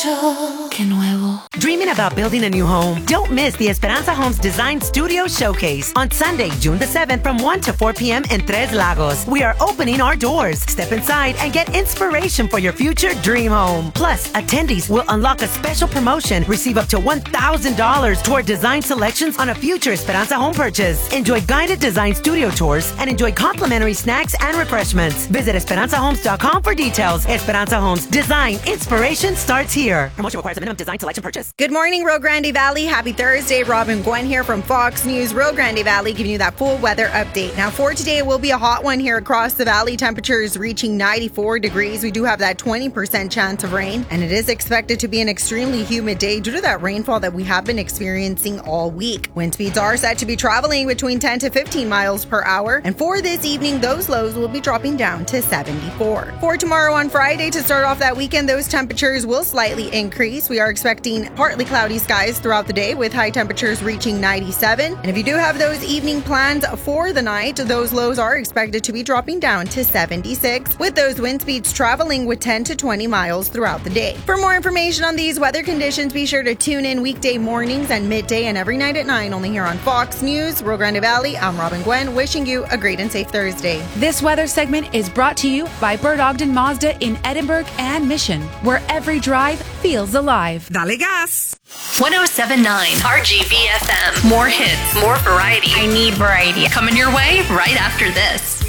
mucho que nuevo. Dreaming about building a new home? Don't miss the Esperanza Homes Design Studio Showcase on Sunday, June the 7th from 1 to 4 p.m. in Tres Lagos. We are opening our doors. Step inside and get inspiration for your future dream home. Plus, attendees will unlock a special promotion, receive up to $1,000 toward design selections on a future Esperanza home purchase. Enjoy guided design studio tours and enjoy complimentary snacks and refreshments. Visit EsperanzaHomes.com for details. Esperanza Homes Design Inspiration starts here. Promotion requires a minimum design selection purchase. Good morning, Rio Grande Valley. Happy Thursday. Robin Gwen here from Fox News Rio Grande Valley, giving you that full weather update. Now, for today, it will be a hot one here across the valley. Temperatures reaching 94 degrees. We do have that 20% chance of rain, and it is expected to be an extremely humid day due to that rainfall that we have been experiencing all week. Wind speeds are set to be traveling between 10 to 15 miles per hour, and for this evening, those lows will be dropping down to 74. For tomorrow on Friday, to start off that weekend, those temperatures will slightly increase. We are expecting partly cloudy skies throughout the day with high temperatures reaching 97. And if you do have those evening plans for the night, those lows are expected to be dropping down to 76, with those wind speeds traveling with 10 to 20 miles throughout the day. For more information on these weather conditions, be sure to tune in weekday mornings and midday and every night at 9, only here on Fox News Rio Grande Valley. I'm Robin Gwen, wishing you a great and safe Thursday. This weather segment is brought to you by Bird Ogden Mazda in Edinburgh and Mission, where every drive feels alive. Dale gas! 107.9 RGV FM. More hits, more variety. I need variety. Coming your way right after this.